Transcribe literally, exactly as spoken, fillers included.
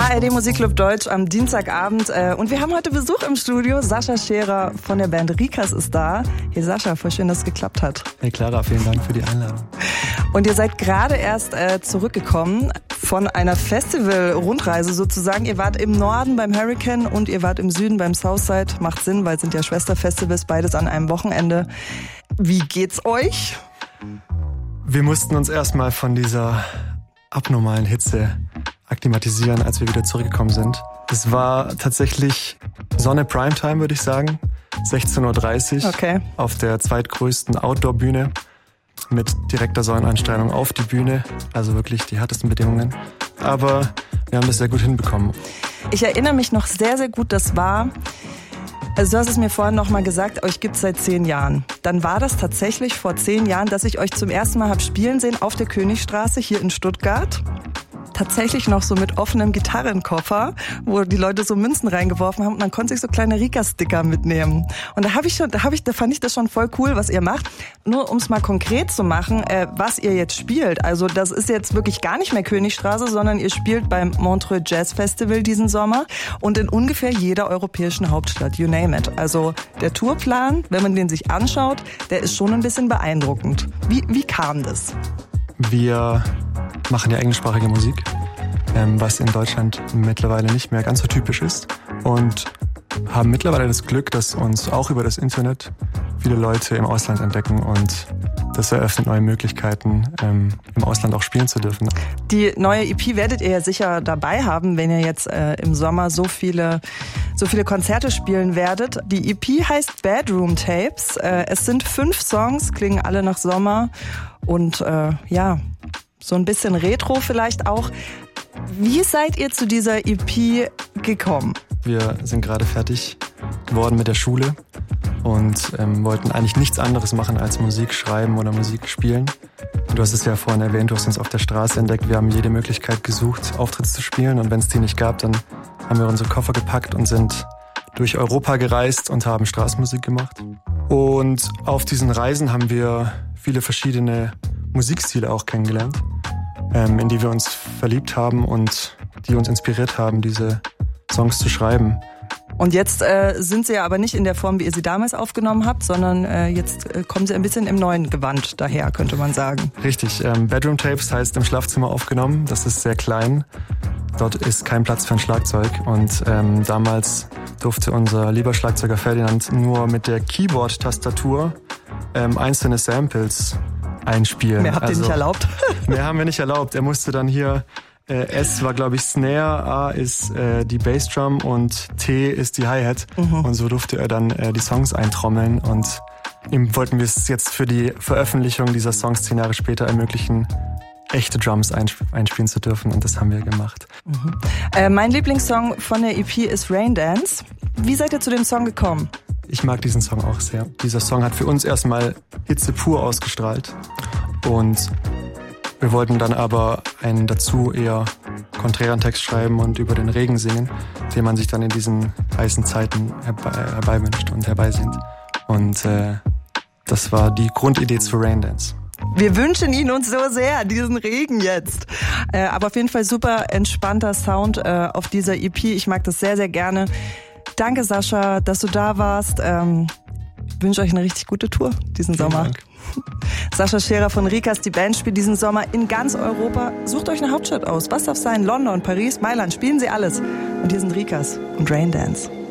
A R D Musikclub Deutsch am Dienstagabend. Und wir haben heute Besuch im Studio. Sascha Scherer von der Band Rikas ist da. Hey Sascha, voll schön, dass es geklappt hat. Hey Clara, vielen Dank für die Einladung. Und ihr seid gerade erst äh, zurückgekommen von einer Festival-Rundreise sozusagen. Ihr wart im Norden beim Hurricane und ihr wart im Süden beim Southside. Macht Sinn, weil es sind ja Schwesterfestivals, beides an einem Wochenende. Wie geht's euch? Wir mussten uns erstmal von dieser abnormalen Hitze akklimatisieren, als wir wieder zurückgekommen sind. Es war tatsächlich Sonne Primetime, würde ich sagen. sechzehn Uhr dreißig okay. Auf der zweitgrößten Outdoor-Bühne mit direkter Sonneneinstrahlung auf die Bühne. Also wirklich die härtesten Bedingungen. Aber wir haben das sehr gut hinbekommen. Ich erinnere mich noch sehr, sehr gut, das war... Also du hast es mir vorhin noch mal gesagt, euch gibt's seit zehn Jahren. Dann war das tatsächlich vor zehn Jahren, dass ich euch zum ersten Mal hab spielen sehen auf der Königstraße hier in Stuttgart. Tatsächlich noch so mit offenem Gitarrenkoffer, wo die Leute so Münzen reingeworfen haben und dann konnte ich so kleine Rika-Sticker mitnehmen. Und da habe ich schon, da habe ich, da fand ich das schon voll cool, was ihr macht. Nur um es mal konkret zu machen, äh, was ihr jetzt spielt. Also das ist jetzt wirklich gar nicht mehr Königstraße, sondern ihr spielt beim Montreux Jazz Festival diesen Sommer und in ungefähr jeder europäischen Hauptstadt, you name it. Also der Tourplan, wenn man den sich anschaut, der ist schon ein bisschen beeindruckend. Wie, wie kam das? Wir machen ja englischsprachige Musik, ähm, was in Deutschland mittlerweile nicht mehr ganz so typisch ist und haben mittlerweile das Glück, dass uns auch über das Internet viele Leute im Ausland entdecken und das eröffnet neue Möglichkeiten, ähm, im Ausland auch spielen zu dürfen. Die neue E P werdet ihr ja sicher dabei haben, wenn ihr jetzt äh, im Sommer so viele, so viele Konzerte spielen werdet. Die E P heißt Bedroom Tapes. Äh, es sind fünf Songs, klingen alle nach Sommer und äh, ja, so ein bisschen Retro vielleicht auch. Wie seid ihr zu dieser E P gekommen? Wir sind gerade fertig geworden mit der Schule und ähm, wollten eigentlich nichts anderes machen als Musik schreiben oder Musik spielen. Du hast es ja vorhin erwähnt, du hast uns auf der Straße entdeckt. Wir haben jede Möglichkeit gesucht, Auftritte zu spielen und wenn es die nicht gab, dann haben wir unsere Koffer gepackt und sind durch Europa gereist und haben Straßenmusik gemacht. Und auf diesen Reisen haben wir viele verschiedene Musikstile auch kennengelernt, ähm, in die wir uns verliebt haben und die uns inspiriert haben, diese Songs zu schreiben. Und jetzt äh, sind sie ja aber nicht in der Form, wie ihr sie damals aufgenommen habt, sondern äh, jetzt äh, kommen sie ein bisschen im neuen Gewand daher, könnte man sagen. Richtig. Ähm, Bedroom Tapes heißt im Schlafzimmer aufgenommen. Das ist sehr klein. Dort ist kein Platz für ein Schlagzeug. Und ähm, damals durfte unser lieber Schlagzeuger Ferdinand nur mit der Keyboard-Tastatur ähm, einzelne Samples einspielen. Mehr habt ihr also, nicht erlaubt? Mehr haben wir nicht erlaubt. Er musste dann hier... Äh, S war, glaube ich, Snare, A ist äh, die Bassdrum und T ist die Hi-Hat. Mhm. Und so durfte er dann äh, die Songs eintrommeln. Und ihm wollten wir es jetzt für die Veröffentlichung dieser Songs zehn Jahre später ermöglichen, echte Drums einsp- einspielen zu dürfen. Und das haben wir gemacht. Mhm. Äh, mein Lieblingssong von der E P ist Rain Dance. Wie seid ihr zu dem Song gekommen? Ich mag diesen Song auch sehr. Dieser Song hat für uns erstmal Hitze pur ausgestrahlt. Und wir wollten dann aber einen dazu eher konträren Text schreiben und über den Regen singen, den man sich dann in diesen heißen Zeiten herbe- herbeiwünscht und herbeisehnt. Und äh, das war die Grundidee zu Rain Dance. Wir wünschen ihn uns so sehr, diesen Regen jetzt. Äh, aber auf jeden Fall super entspannter Sound äh, auf dieser E P. Ich mag das sehr, sehr gerne. Danke, Sascha, dass du da warst. Ähm, ich wünsche euch eine richtig gute Tour diesen Vielen Sommer. Dank. Sascha Scherer von Rikas, die Band spielt diesen Sommer in ganz Europa. Sucht euch eine Hauptstadt aus. Was darf sein? London, Paris, Mailand, spielen sie alles. Und hier sind Rikas und Rain Dance.